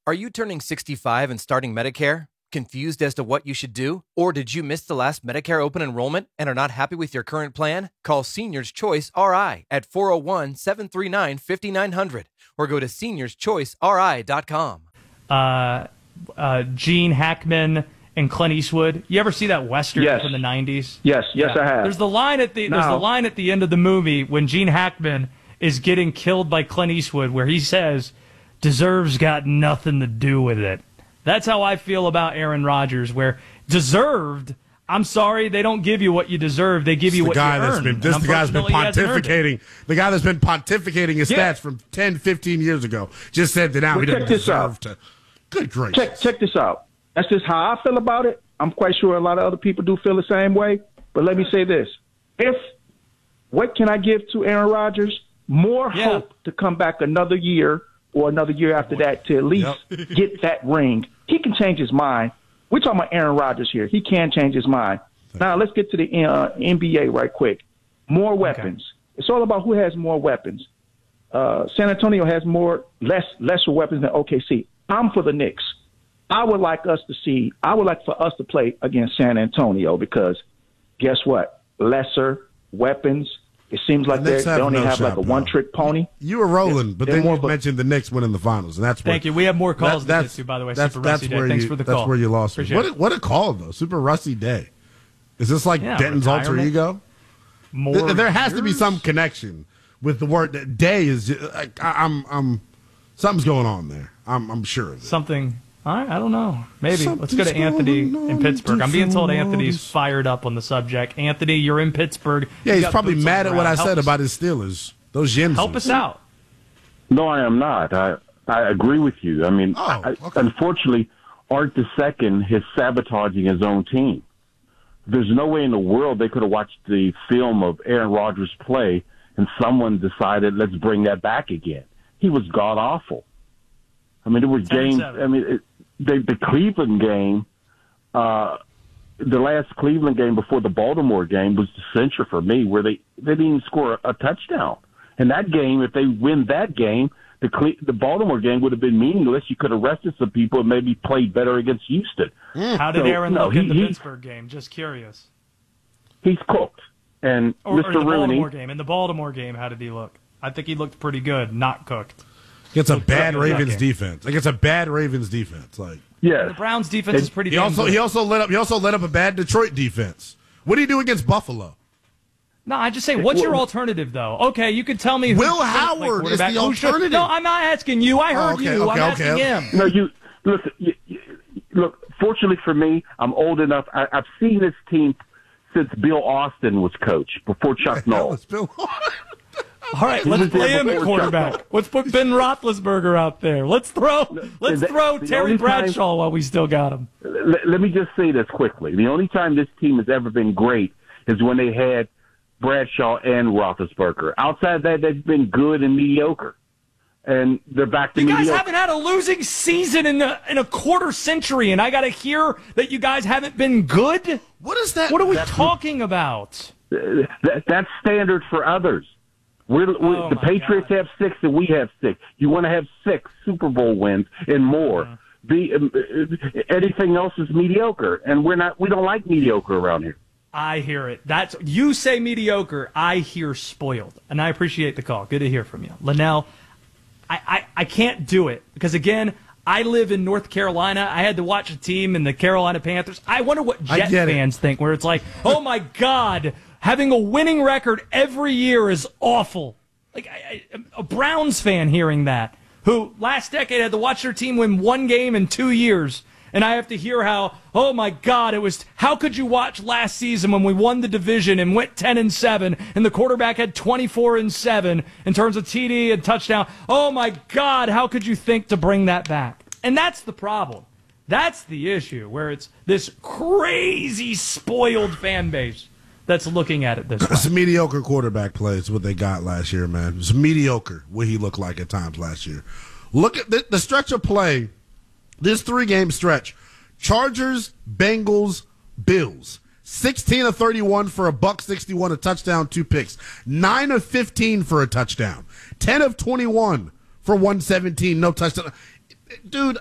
Are you turning 65 and starting Medicare? Confused as to what you should do? Or did you miss the last Medicare open enrollment and are not happy with your current plan? Call Seniors Choice RI at 401-739-5900 or go to seniorschoiceri.com. Gene Hackman and Clint Eastwood. You ever see that Western from the 90s? Yes, I have. There's the line at the end of the movie when Gene Hackman is getting killed by Clint Eastwood where he says, "Deserve's got nothing to do with it." That's how I feel about Aaron Rodgers, where deserved, I'm sorry, they don't give you what you deserve. They give you what you earn. This the guy's been pontificating. The guy that's been pontificating his stats from 10, 15 years ago just said that now he doesn't deserve to. Good gracious. Check this out. That's just how I feel about it. I'm quite sure a lot of other people do feel the same way. But let me say this. What can I give to Aaron Rodgers? More hope to come back another year or another year after that to at least get that ring. He can change his mind. We're talking about Aaron Rodgers here. He can change his mind. Now, let's get to the NBA right quick. More weapons. Okay. It's all about who has more weapons. San Antonio has lesser weapons than OKC. I'm for the Knicks. I would like for us to play against San Antonio because guess what? Lesser weapons. It seems like they only have like a one-trick pony. You were rolling, but then you mentioned the Knicks winning the finals, and that's thank you. We have more calls to get to, by the way. Super Rusty Day. Thanks for the call. That's where you lost me. What a call, though. Super Rusty Day. Is this like Denton's alter ego? There has to be some connection with the word that day is. I'm something's going on there. I'm sure of it. Something. I don't know. Maybe. Let's go to Anthony in Pittsburgh. I'm being told Anthony's fired up on the subject. Anthony, you're in Pittsburgh. Yeah, he's probably mad at what I said about his Steelers. Those Yinzers. Help us out. No, I am not. I agree with you. I mean, unfortunately, Art II is sabotaging his own team. There's no way in the world they could have watched the film of Aaron Rodgers play and someone decided, let's bring that back again. He was god-awful. I mean, there were games. I mean, the Cleveland game, the last Cleveland game before the Baltimore game was the clincher for me, where they didn't even score a touchdown. And that game, if they win that game, the Baltimore game would have been meaningless. You could have rested some people and maybe played better against Houston. How did Aaron look in the Pittsburgh game? Just curious. He's cooked. And Mr. Rooney. In the Baltimore game, how did he look? I think he looked pretty good, not cooked. It's a bad Ravens defense. Like it's a bad Ravens defense. Like the Browns defense is pretty. He also let up a bad Detroit defense. What do you do against Buffalo? No, I just say, what's your alternative though? Okay, you can tell me. Will Howard is the alternative. No, I'm not asking you. I heard you. I'm asking him. No, look. Fortunately for me, I'm old enough. I've seen this team since Bill Austin was coach before Chuck Noll. All right, let's play him at quarterback. Let's put Ben Roethlisberger out there. Let's throw Terry Bradshaw while we still got him. Let me just say this quickly. The only time this team has ever been great is when they had Bradshaw and Roethlisberger. Outside that, they've been good and mediocre. And they're back to mediocre. You guys haven't had a losing season in a quarter century, and I got to hear that you guys haven't been good? What is that? What are we talking about? That's standard for others. The Patriots have 6 and we have 6. You want to have 6 Super Bowl wins and more. Anything else is mediocre, and we don't like mediocre around here. I hear it. You say mediocre, I hear spoiled, and I appreciate the call. Good to hear from you, Linnell. I can't do it because again, I live in North Carolina. I had to watch a team in the Carolina Panthers. I wonder what Jet fans think, where it's like, oh my God. Having a winning record every year is awful. Like a Browns fan hearing that, who last decade had to watch their team win one game in 2 years, and I have to hear how, oh my God, how could you watch last season when we won the division and went 10-7, and the quarterback had 24-7 in terms of TD and touchdown? Oh my God, how could you think to bring that back? And that's the problem. That's the issue, where it's this crazy spoiled fan base that's looking at it this way. It's a mediocre quarterback play. It's what they got last year, man. It's mediocre what he looked like at times last year. Look at the stretch of play, this 3-game stretch. Chargers, Bengals, Bills. 16 of 31 for $161, a touchdown, 2 picks. 9 of 15 for a touchdown. 10 of 21 for 117, no touchdown. Dude,